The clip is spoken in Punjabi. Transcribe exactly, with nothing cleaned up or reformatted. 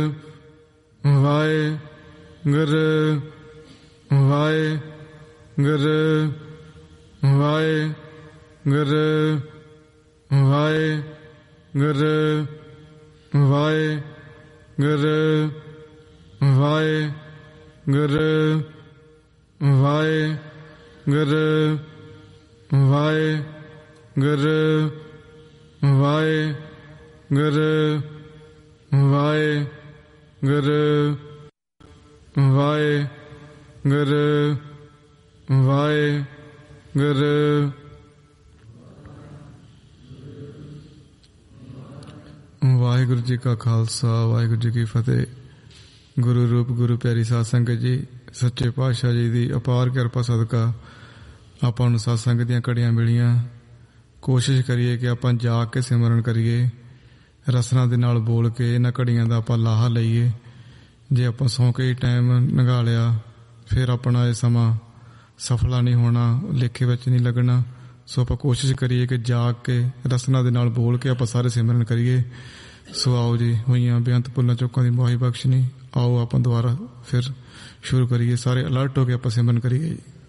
ਵਾਹਿਗੁਰੂ ਵਾਹਿਗੁਰੂ ਵਾਹਿਗੁਰੂ ਵਾਹਿਗੁਰੂ ਵਾਹਿਗੁਰੂ ਵਾਹਿਗੁਰੂ ਵਾਹਿਗੁਰੂ ਵਾਹਿਗੁਰੂ ਵਾਹਿਗੁਰੂ ਵਾਹਿਗੁਰੂ ਵਾਹਿਗੁਰੂ ਵਾਹਿਗੁਰੂ। ਵਾਹਿਗੁਰੂ ਜੀ ਕਾ ਖਾਲਸਾ ਵਾਹਿਗੁਰੂ ਜੀ ਕੀ ਫਤਿਹ। ਗੁਰੂ ਰੂਪ ਗੁਰੂ ਪਿਆਰੀ ਸਾਧ ਸੰਗਤ ਜੀ, ਸੱਚੇ ਪਾਤਸ਼ਾਹ ਜੀ ਦੀ ਅਪਾਰ ਕਿਰਪਾ ਸਦਕਾ ਆਪਾਂ ਨੂੰ ਸਾਧ ਸੰਗਤ ਦੀਆਂ ਘੜੀਆਂ ਮਿਲੀਆਂ। ਕੋਸ਼ਿਸ਼ ਕਰੀਏ ਕਿ ਆਪਾਂ ਜਾ ਕੇ ਸਿਮਰਨ ਕਰੀਏ, ਰਸਨਾ ਦੇ ਨਾਲ ਬੋਲ ਕੇ ਇਹਨਾਂ ਘੜੀਆਂ ਦਾ ਆਪਾਂ ਲਾਹਾ ਲਈਏ। ਜੇ ਆਪਾਂ ਸੌਂ ਕੇ ਹੀ ਟਾਈਮ ਲੰਘਾ ਲਿਆ ਫਿਰ ਆਪਣਾ ਇਹ ਸਮਾਂ ਸਫਲਾ ਨਹੀਂ ਹੋਣਾ, ਲੇਖੇ ਵਿੱਚ ਨਹੀਂ ਲੱਗਣਾ। ਸੋ ਆਪਾਂ ਕੋਸ਼ਿਸ਼ ਕਰੀਏ ਕਿ ਜਾਗ ਕੇ ਰਸਨਾ ਦੇ ਨਾਲ ਬੋਲ ਕੇ ਆਪਾਂ ਸਾਰੇ ਸਿਮਰਨ ਕਰੀਏ। ਸੋ ਆਓ ਜੀ, ਹੋਈਆਂ ਬੇਅੰਤ ਭੁੱਲਾਂ ਚੁੱਕਾਂ ਦੀ ਮਾਹੀ ਬਖਸ਼ਣੀ। ਆਓ ਆਪਾਂ ਦੁਬਾਰਾ ਫਿਰ ਸ਼ੁਰੂ ਕਰੀਏ, ਸਾਰੇ ਅਲਰਟ ਹੋ ਕੇ ਆਪਾਂ ਸਿਮਰਨ ਕਰੀਏ ਜੀ।